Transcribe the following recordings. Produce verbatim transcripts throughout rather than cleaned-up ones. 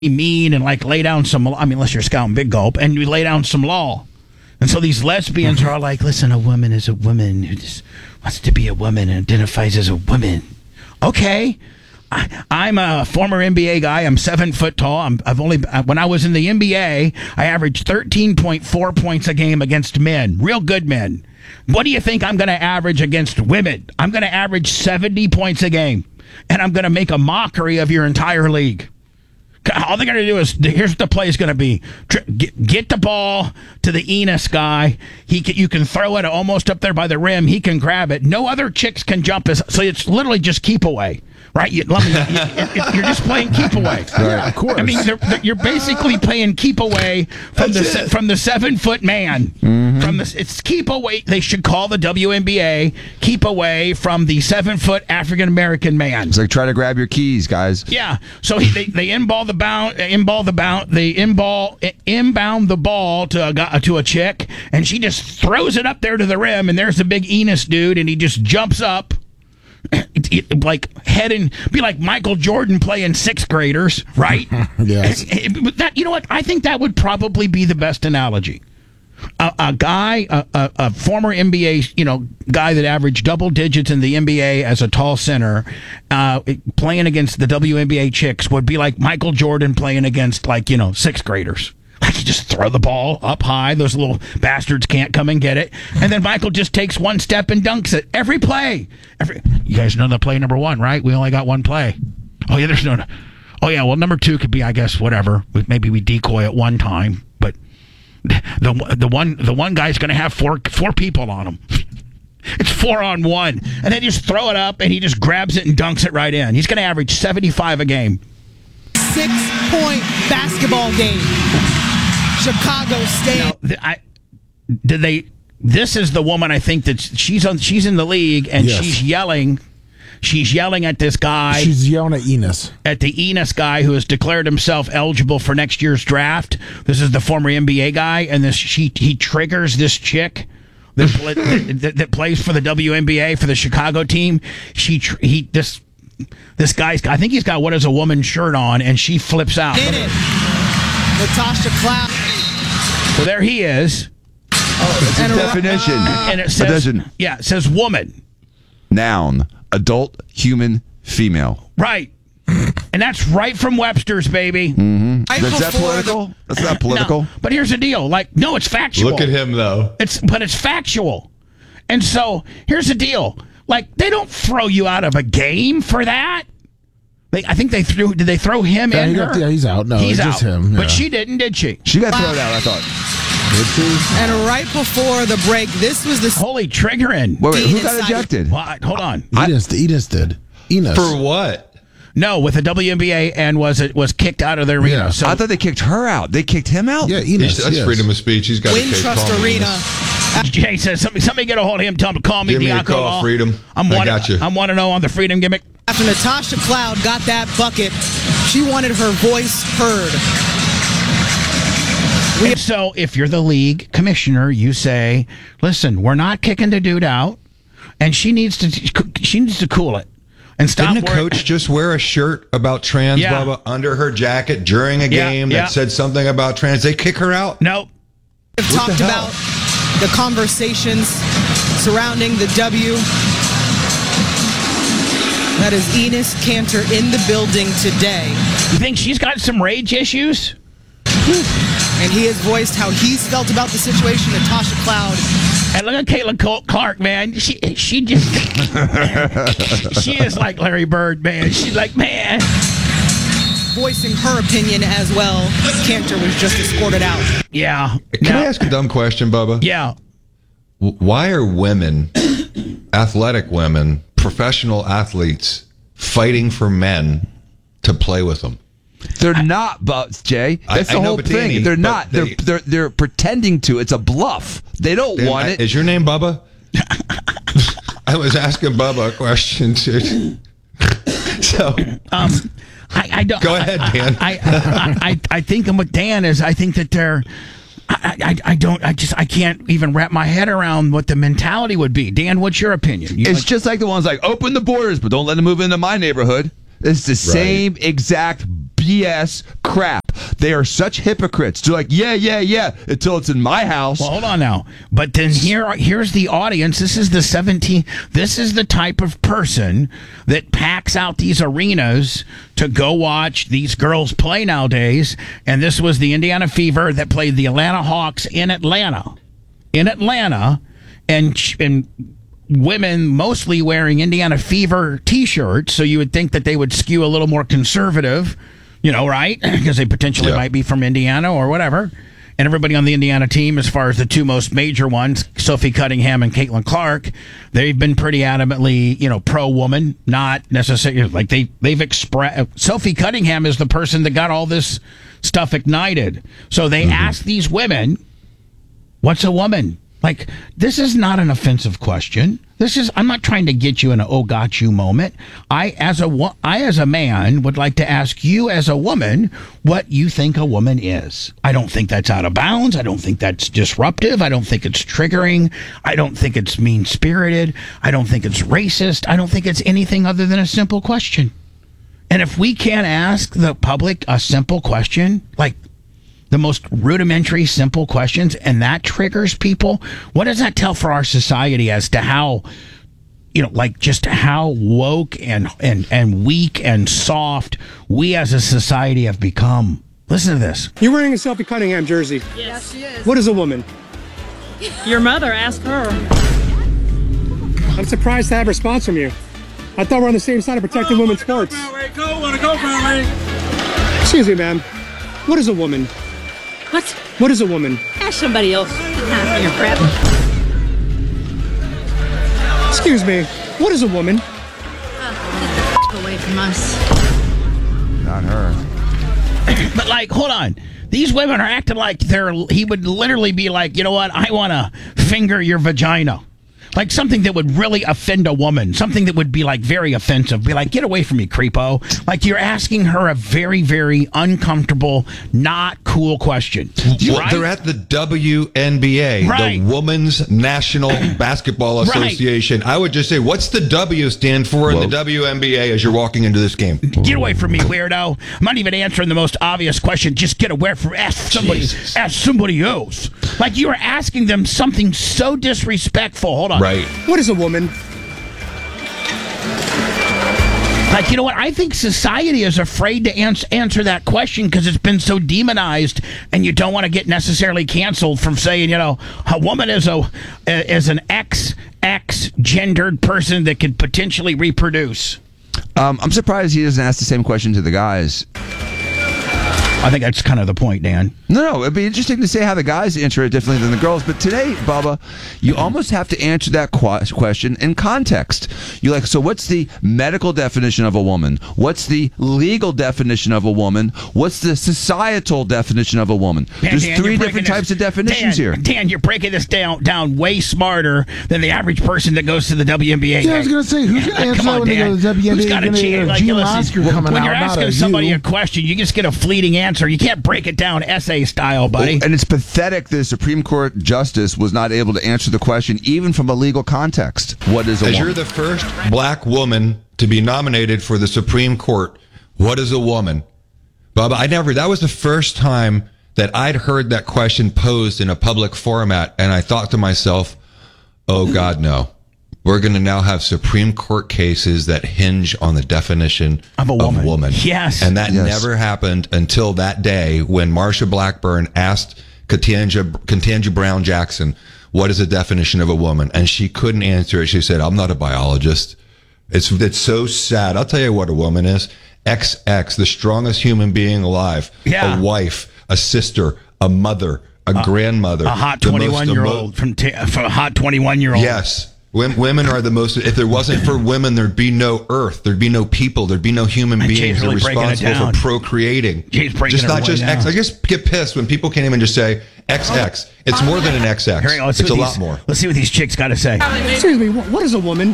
mean and like lay down some, I mean, unless you're scouting Big Gulp, and you lay down some law. And so these lesbians are all like, listen, a woman is a woman who just wants to be a woman and identifies as a woman. Okay. I, I'm a former N B A guy. I'm seven foot tall. I'm, I've only, when I was in the N B A, I averaged thirteen point four points a game against men, real good men. What do you think I'm going to average against women? I'm going to average seventy points a game, and I'm going to make a mockery of your entire league. All they're going to do is, here's what the play is going to be. Get, get the ball to the Enos guy. He can, you can throw it almost up there by the rim. He can grab it. No other chicks can jump. As, so it's literally just keep away. Right, you, let me, you, you're just playing keep away. Right. Yeah, of course. I mean, they're, they're, you're basically playing keep away from That's the it. from the seven foot man. Mm-hmm. From the it's keep away. They should call the W N B A keep away from the seven foot African American man. It's like try to grab your keys, guys. Yeah. So he, they they inball the bound, inball the bound, they inball inbound the ball to a to a chick, and she just throws it up there to the rim, and there's the big Enos dude, and he just jumps up. It, it, like head and be like Michael Jordan playing sixth graders, right? Yes. That, you know what? I think that would probably be the best analogy. A, a guy, a, a, a former N B A, you know, guy that averaged double digits in the N B A as a tall center, uh, playing against the W N B A chicks would be like Michael Jordan playing against, like, you know, sixth graders. Like, you just throw the ball up high. Those little bastards can't come and get it. And then Michael just takes one step and dunks it. Every play. Every, you guys know the play number one, right? We only got one play. Oh, yeah, there's no... Oh, yeah, well, number two could be, I guess, whatever. Maybe we decoy at one time. But the the one the one guy's going to have four four people on him. It's four on one. And then you just throw it up, and he just grabs it and dunks it right in. He's going to average seventy-five a game. Six-point basketball game. Chicago State. Now, I, did they? This is the woman. I think that she's on. She's in the league, and yes. she's yelling. She's yelling at this guy. She's yelling at Enos. At the Enos guy who has declared himself eligible for next year's draft. This is the former N B A guy, and this she he triggers this chick that that, that, that plays for the W N B A for the Chicago team. She he this this guy's. I think he's got what is a woman's shirt on, and she flips out. Did it. Natasha Cloud. So there he is. Oh, it's a definition. Uh, and it says, yeah, it says woman. Noun. Adult, human, female. Right. And that's right from Webster's, baby. Mm-hmm. Is that political? The, that's not political. No, but here's the deal. Like, no, it's factual. Look at him, though. It's But it's factual. And so here's the deal. Like, they don't throw you out of a game for that. They, I think they threw. Did they throw him yeah, in? He Her? got, yeah, he's out. No, he's it's out. Just him. Yeah. But she didn't, did she? She got thrown out, I thought. Did she? And right before the break, this was the holy triggering. Wait, wait, who got ejected? Well, hold on. Enos, Enos did. Enos. For what? No, with the W N B A, and was it was kicked out of the arena. Yeah. So I thought they kicked her out. They kicked him out. Yeah, Enos. That's yes. freedom of speech. He's got Wintrust Arena. Jay says, somebody, somebody get a hold of him. Tell him to call me. Give me Diaco a call, Law. Freedom. I'm I one, got you. I'm want to know on the Freedom gimmick. After Natasha Cloud got that bucket, she wanted her voice heard. And so if you're the league commissioner, you say, listen, we're not kicking the dude out, and she needs to she needs to cool it. And stop Didn't a worrying. coach just wear a shirt about trans, Yeah. Bubba, under her jacket during a Yeah, game yeah. that said something about trans? They kick her out? Nope. We've What talked the about the conversations surrounding the W. That is Enos Kanter in the building today. You think she's got some rage issues? And he has voiced how he's felt about the situation. Natasha Cloud. And look at Caitlin Clark, man. She she just she is like Larry Bird, man. She's like, man. Voicing her opinion as well. Kanter was just escorted out. Yeah. Can Now- I ask a dumb question, Bubba? Yeah. W- Why are women, athletic women, professional athletes, fighting for men to play with them? They're not, but Jay. That's I- the I know, whole but thing. Danny, they're but not. they- They're they're they're pretending to. It's a bluff. They don't Dan, want I- it. Is your name Bubba? I was asking Bubba a question too. So, Um, I, I don't. Go ahead, Dan. I, I, I, I think with Dan is I think that they're. I, I, I don't. I just. I can't even wrap my head around what the mentality would be. Dan, what's your opinion? You it's like, just like the ones like open the borders, but don't let them move into my neighborhood. It's the same exact B S crap. They are such hypocrites. They're like, yeah, yeah, yeah, until it's in my house. Well, hold on now. But then here, here's the audience. This is the seventeen. This is the type of person that packs out these arenas to go watch these girls play nowadays. And this was the Indiana Fever that played the Atlanta Hawks in Atlanta. In Atlanta. And, and women mostly wearing Indiana Fever T-shirts. So you would think that they would skew a little more conservative. You know, right? Because they potentially Yeah. might be from Indiana or whatever. And everybody on the Indiana team, as far as the two most major ones, Sophie Cunningham and Caitlin Clark, they've been pretty adamantly, you know, pro-woman, not necessarily, like they, they've expressed, Sophie Cunningham is the person that got all this stuff ignited. So they Mm-hmm. asked these women, what's a woman? Like, this is not an offensive question. This is, I'm not trying to get you in an oh got you moment. I as a wo- I as a man would like to ask you as a woman what you think a woman is. I don't think that's out of bounds. I don't think that's disruptive. I don't think it's triggering. I don't think it's mean-spirited. I don't think it's racist. I don't think it's anything other than a simple question. And if we can't ask the public a simple question, like the most rudimentary, simple questions, and that triggers people, what does that tell for our society as to how, you know, like just how woke and, and, and weak and soft we as a society have become? Listen to this. You're wearing a Sophie Cunningham jersey. Yes, she is. What is a woman? Your mother, ask her. I'm surprised to have a response from you. I thought we're on the same side of protecting women's sports. Go, wanna go, Brownlee? Excuse me, ma'am. What is a woman? What? What is a woman? Ask somebody else. Time for your crap. Excuse me. What is a woman? Away from us. Not her. But like, hold on. These women are acting like they're, he would literally be like, you know what? I want to finger your vagina. Like something that would really offend a woman. Something that would be like very offensive. Be like, get away from me, creepo. Like you're asking her a very, very uncomfortable, not cool question. Well, Right? they're at the W N B A, Right. the Women's National Basketball Association. I would just say, what's the W stand for in Whoa. the W N B A as you're walking into this game? Get away from me, weirdo. I'm not even answering the most obvious question. Just get away from ask somebody Jesus. ask somebody else. Like you are asking them something so disrespectful. Hold on. Right. What is a woman? Like, you know what? I think society is afraid to ans- answer that question because it's been so demonized, and you don't want to get necessarily canceled from saying, you know, a woman is a is an X X gendered person that could potentially reproduce. Um, I'm surprised he doesn't ask the same question to the guys. I think that's kind of the point, Dan. No, no, it'd be interesting to see how the guys answer it differently than the girls. But today, Bubba, you almost have to answer that qu- question in context. You're like, so what's the medical definition of a woman? What's the legal definition of a woman? What's the societal definition of a woman? Dan, There's Dan, three you're breaking different this- types of definitions Dan, here. Dan, you're breaking this down down way smarter than the average person that goes to the W N B A. Yeah, I was gonna say, who's gonna answer Come that on, when they Dan. go to the W N B A? Who's got a Gonna- chance? uh, Like, Gene listen, Oscar when coming you're out, not asking a somebody you. a question, you just get a fleeting answer. You can't break it down essay style, buddy. And it's pathetic the Supreme Court justice was not able to answer the question, even from a legal context. What is a As woman? you're the first black woman to be nominated for the Supreme Court, what is a woman? Bubba, I never, that was the first time that I'd heard that question posed in a public format, and I thought to myself, oh God, no. We're going to now have Supreme Court cases that hinge on the definition Of a woman. Yes. And that Yes. never happened until that day when Marsha Blackburn asked Ketanji, Ketanji Brown Jackson, what is the definition of a woman? And she couldn't answer it. She said, I'm not a biologist. It's, it's so sad. I'll tell you what a woman is. X X, the strongest human being alive. Yeah. A wife, a sister, a mother, a grandmother. A hot the most- twenty-one year the mo- old from, t- from a hot twenty-one year old. Yes. Wom- Women are the most. If there wasn't for women, there'd be no Earth. There'd be no people. There'd be no human And Jay's beings. They're really breaking it responsible down. for procreating. Jay's breaking just it not way just X. down. I just get pissed when people can't even just say X X. It's more than an X X. Here we go. Let's see It's a what lot these- more. Let's see what these chicks got to say. Excuse me. What, what is a woman?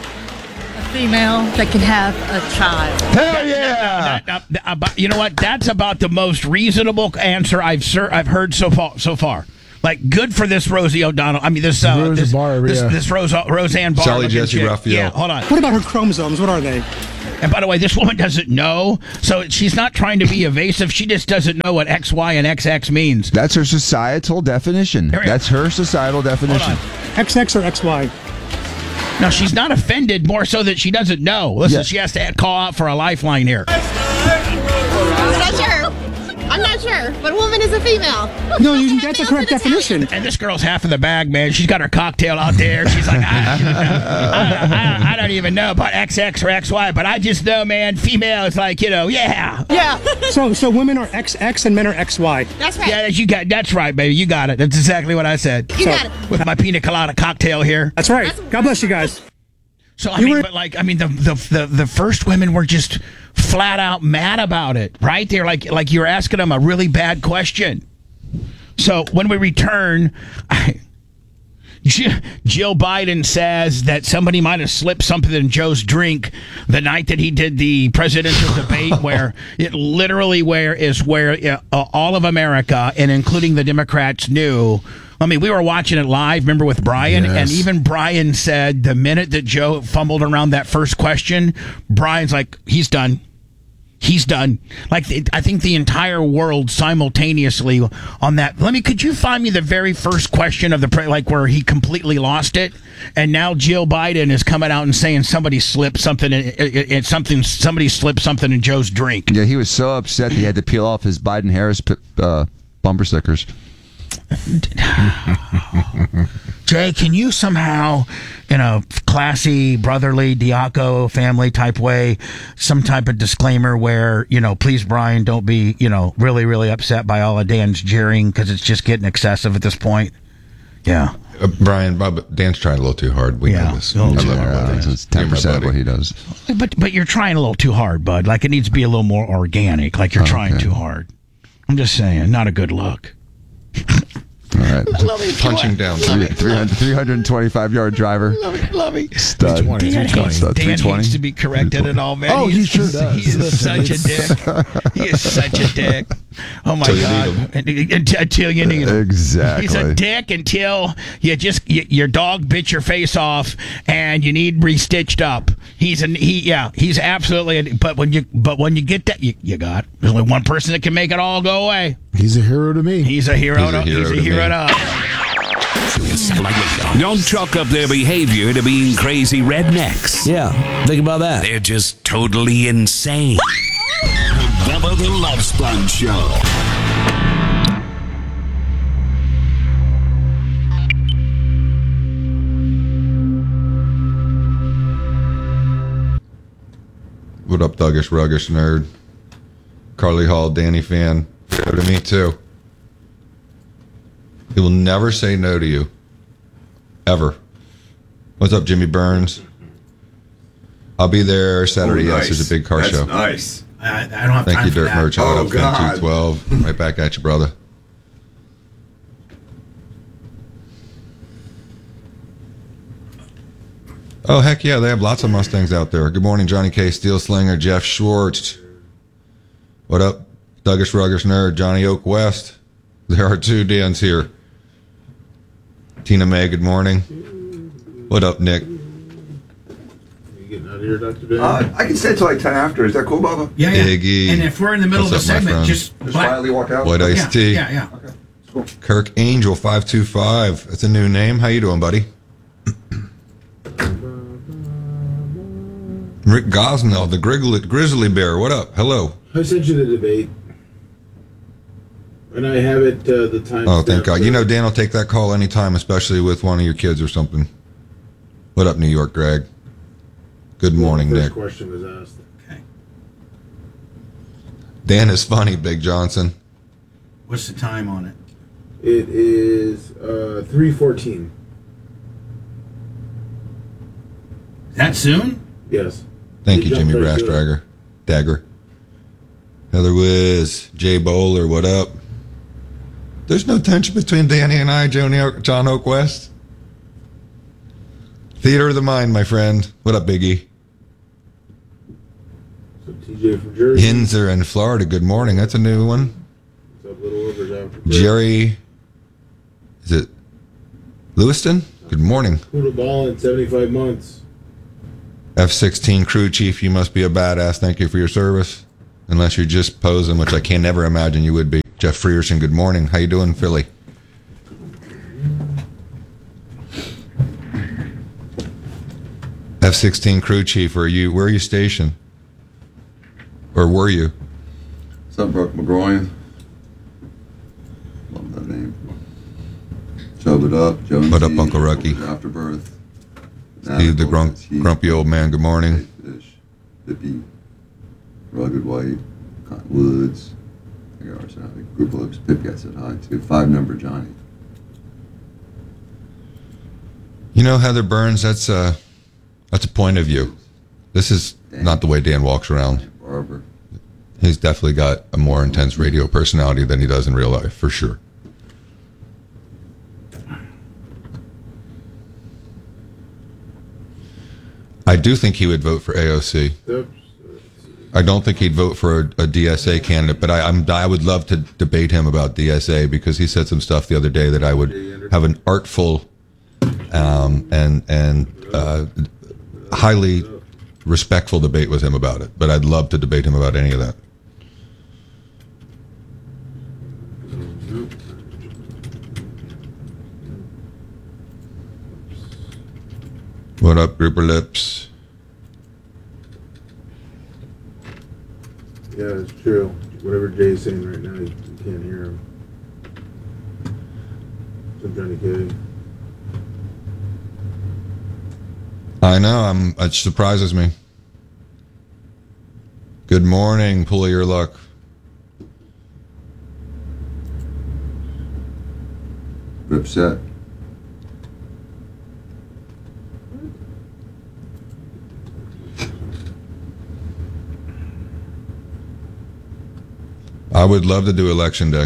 Female that can have a child. Hell yeah! That- that- that- about- you know what? That's about the most reasonable answer I've sir, I've heard so far. So far, Like, good for this Rosie O'Donnell. I mean, this uh, Rosa this, Barr, this, yeah. this Rose, Roseanne Barr. Sally looking Jesse chick. Raphael. Yeah, hold on. What about her chromosomes? What are they? And by the way, this woman doesn't know, so she's not trying to be evasive. She just doesn't know what X Y and X X means. That's her societal definition. Here we go. That's her societal Hold definition. on. X X or X Y? No, she's not offended, more so that she doesn't know. Listen, Yeah. she has to call out for a lifeline here. I'm not sure. I'm not sure. But a woman is a female. No, you, that's the correct definition. And this girl's half of the bag, man. She's got her cocktail out there. She's like, I, I, I, I don't even know about X X or X Y, but I just know, man, female is like, you know, yeah. Yeah. So, so women are X X and men are X Y. That's right. Yeah, you got, that's right, baby. You got it. That's exactly what I said. You So- got it. With my pina colada cocktail here. That's right. God bless you guys. So I You mean, were- but like, I mean, the, the the the first women were just flat out mad about it, right? They're like, like you're asking them a really bad question. So when we return, I, Jill, Jill Biden says that somebody might have slipped something in Joe's drink the night that he did the presidential debate, where it literally where is where uh, all of America and including the Democrats knew. I mean, we were watching it live, remember, with Brian, Yes. and even Brian said the minute that Joe fumbled around that first question, Brian's like, he's done. He's done. Like, the, I think the entire world simultaneously on that. Let me, could you find me the very first question of the, pre- like, where he completely lost it? And now Jill Biden is coming out and saying somebody slipped something in, in, in something, somebody slipped something in Joe's drink. Yeah, he was so upset that he had to peel off his Biden-Harris uh, bumper stickers. Jay, can you somehow, in a classy, brotherly, Diaco family type way, some type of disclaimer where, you know, please, Brian, don't be, you know, really, really upset by all of Dan's jeering because it's just getting excessive at this point. Yeah. Uh, Brian, Bob, Dan's trying a little too hard. We Yeah. know this. Oh, I love yeah. my brother. Uh, it's You're ten my percent of buddy. what he does. But but you're trying a little too hard, bud. Like, it needs to be a little more organic. Like, you're Oh, trying okay. too hard. I'm just saying, not a good look. All right. Punching down. three hundred, three hundred twenty-five yard driver. Love it, love it. Stud. twenty, Dan, three hates, twenty. Dan three twenty. hates to be corrected at all, man. Oh, he is- sure does. He is such a dick. He is such a dick. Oh my Till you God! Until, until you need him. Exactly. He's a dick until you just y your dog bit your face off and you need restitched up. He's an he yeah. He's absolutely. A, but when you but when you get that, you, you got there's only one person that can make it all go away. He's a hero to me. He's a hero. He's a to, hero he's a to hero me. to us. Don't chalk up their behavior to being crazy rednecks. Yeah, think about that. They're just totally insane. The Bubba the Love Sponge Show. What up, Thuggish, Ruggish, Nerd? Carly Hall, Danny fan. Go to me, too. He will never say no to you. Ever. What's up, Jimmy Burns? I'll be there Saturday. Oh, Yes, nice. there's a big car That's show. nice. I, I don't have Thank time you, for Dirt that. Merchant. Oh, What up, God. two twelve? Right back at you, brother. Oh, heck yeah. They have lots of Mustangs out there. Good morning, Johnny K. Steel Slinger, Jeff Schwartz. What up, Thuggish Ruggish Nerd, Johnny Oak West. There are two Dans here. Tina May, good morning. What up, Nick? Getting out of here, Doctor Dan? Uh, I can stay until like ten after. Is that cool, Bubba? Yeah, yeah. Iggy. And if we're in the middle What's of a up, my segment, friend? just, Just black- quietly walk out. White Iced yeah, Tea. yeah, yeah. Okay. Cool. Kirk Angel five two five. That's a new name. How you doing, buddy? Rick Gosnell, the Grizzly, Grizzly Bear. What up? Hello. I sent you the debate. And I have it, uh, the time. Oh, thank God. You know, Dan will take that call anytime, especially with one of your kids or something. What up, New York, Greg? Good morning, the first Nick. question was asked. Okay. Dan is funny, Big Johnson. What's the time on it? It is uh, three fourteen. That soon? Yes. Thank You you, jumped Jimmy right Brash to it. Dragger. Dagger. Heather Wiz. Jay Bowler, what up? There's no tension between Danny and I, Johnny Oak, John Oak West. Theater of the mind, my friend. What up, Biggie? So T J from Jersey. Hinzer in Florida, good morning. That's a new one. What's up, Little Rivers after break? Jerry Is it Lewiston? Good morning. Who the ball in seventy-five months? F sixteen crew chief, you must be a badass. Thank you for your service. Unless you're just posing, which I can never imagine you would be. Jeff Frierson, good morning. How you doing, Philly? F sixteen crew chief, are you, where are you stationed? Or were you? What's up, Brooke McGroin? Love that name. Chub it up, Jonesy. What up, Uncle Rucky? Afterbirth. Steve, the grump, grumpy old man, good morning. Fish, Hippie, Rugged White, Cotton Woods. I got ours out. Group of Lips, Pip got said hi too. Five number Johnny. You know, Heather Burns, that's a, that's a point of view. This is Dan. Not the way Dan walks around. Barber. He's definitely got a more intense radio personality than he does in real life, for sure. I do think he would vote for A O C. I don't think he'd vote for a, a D S A candidate, but I, I'm, I would love to debate him about D S A because he said some stuff the other day that I would have an artful um, and and uh, highly respectful debate with him about it. But I'd love to debate him about any of that. What up, Grouper Lips? Yeah, it's true. Whatever Jay's saying right now, you, you can't hear him. Some Johnny K. I know. I'm. It surprises me. Good morning. Pull your luck. Rip set. I would love to do election day.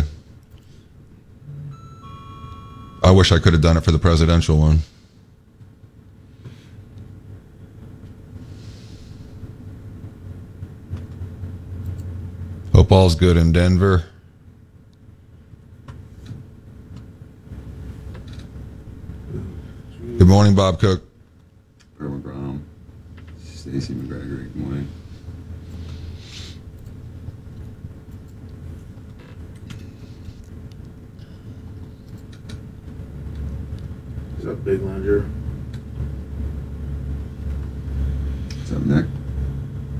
I wish I could have done it for the presidential one. Hope all's good in Denver. Good morning, Bob Cook. Earl McGrom. Stacy McGregor. Good morning. What's up, Big Lounger?